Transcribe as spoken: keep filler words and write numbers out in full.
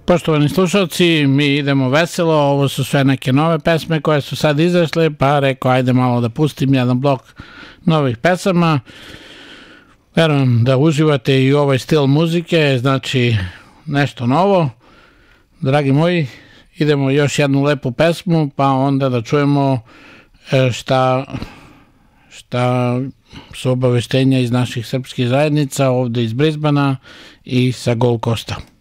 Poštovani slušalci, mi idemo veselo, ovo su sve neke nove pesme koje su sad izašle, pa rekao ajde malo da pustim jedan blok novih pesama. Verujem da uživate i u ovaj stil muzike, znači nešto novo. Dragi moji, idemo još jednu lepu pesmu, pa onda da čujemo šta, šta su obaveštenja iz naših srpskih zajednica ovde iz Brisbana i sa Gold Coasta.